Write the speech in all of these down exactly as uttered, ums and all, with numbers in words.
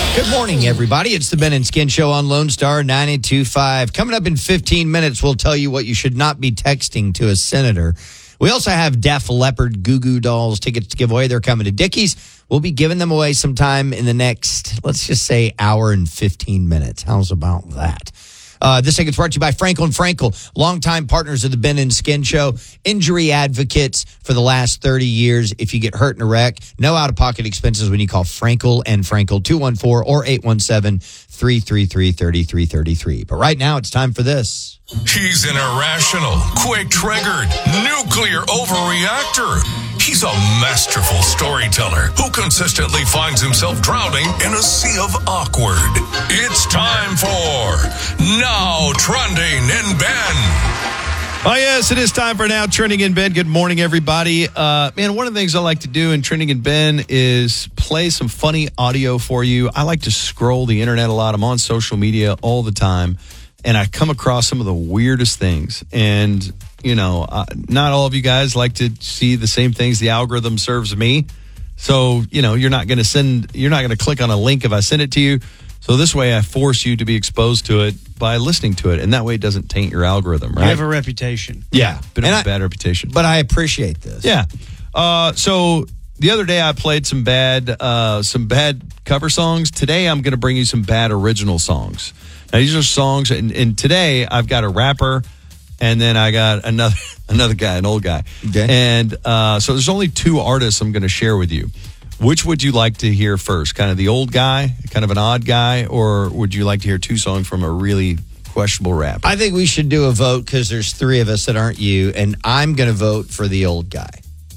Good morning, everybody. It's the Ben and Skin Show on Lone Star ninety-two point five. Coming up in fifteen minutes, we'll tell you what you should not be texting to a senator. We also have Def Leppard Goo Goo Dolls tickets to give away. They're coming to Dickies. We'll be giving them away sometime in the next, let's just say, hour and fifteen minutes. How's about that? Uh, this segment's brought to you by Frankel and Frankel, longtime partners of the Ben and Skin Show, injury advocates for the last thirty years. If you get hurt in a wreck, no out-of-pocket expenses when you call Frankel and Frankel, two one four or eight one seven, three three three, three three three three. But right now, it's time for this. He's an irrational, quick-triggered, nuclear overreactor. He's a masterful storyteller who consistently finds himself drowning in a sea of awkward. It's time for Now Trending in Ben. Oh, yes, it is time for Now Trending in Ben. Good morning, everybody. Uh, man, one of the things I like to do in Trending in Ben is play some funny audio for you. I like to scroll the internet a lot. I'm on social media all the time, and I come across some of the weirdest things. And, you know, uh, not all of you guys like to see the same things the algorithm serves me. So, you know, you're not going to send, you're not going to click on a link if I send it to you. So this way I force you to be exposed to it by listening to it. And that way it doesn't taint your algorithm, right? You have a reputation. Yeah. Bit of And a I- bad reputation. But I appreciate this. Yeah. Uh, so the other day I played some bad, uh, some bad cover songs. Today I'm going to bring you some bad original songs. Now these are songs, and, and today I've got a rapper, and then I got another another guy, an old guy. Okay. And uh, so there's only two artists I'm going to share with you. Which would you like to hear first? Kind of the old guy, kind of an odd guy, or would you like to hear two songs from a really questionable rapper? I think we should do a vote because there's three of us that aren't you, and I'm going to vote for the old guy.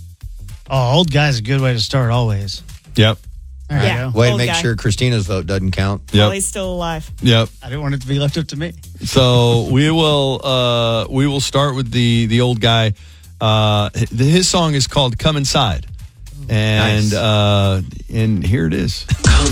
Oh, old guy's a good way to start always. Yep. There you Yeah. go. Way to Old make guy. sure Christina's vote doesn't count. While Yep. he's still alive. Yep. I didn't want it to be left up to me. So we will uh, we will start with the the old guy. Uh, his song is called "Come Inside," and Nice. uh, and here it is. Come